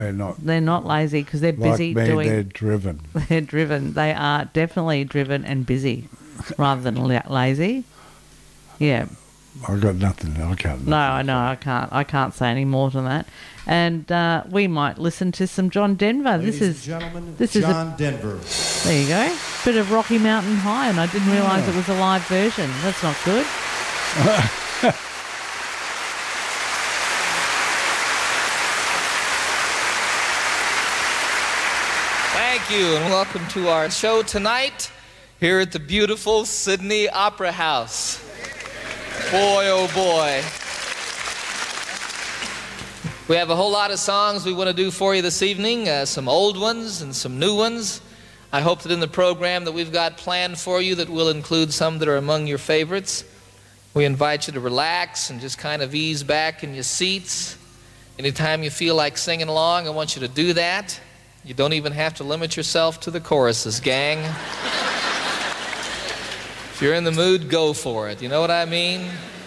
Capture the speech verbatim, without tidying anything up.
They're not. They're not lazy because they're Like busy me, doing. they're driven. They're driven. They are definitely driven and busy, rather than la- lazy. Yeah. I've got nothing. I can't. No, I know. I can't. I can't say any more than that. And uh, we might listen to some John Denver. Ladies this is and gentlemen, this John is a, Denver. There you go. Bit of Rocky Mountain High, and I didn't realise it was a live version. That's not good. Thank you, and welcome to our show tonight here at the beautiful Sydney Opera House. Boy, oh boy. We have a whole lot of songs we want to do for you this evening, uh, some old ones and some new ones. I hope that in the program that we've got planned for you that will include some that are among your favorites. We invite you to relax and just kind of ease back in your seats. Anytime you feel like singing along, I want you to do that. You don't even have to limit yourself to the choruses, gang. If you're in the mood, go for it. You know what I mean?